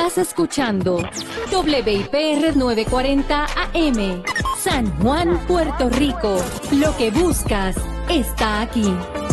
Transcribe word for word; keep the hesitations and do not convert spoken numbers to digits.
Estás escuchando W I P R novecientos cuarenta A M, San Juan, Puerto Rico. Lo que buscas está aquí.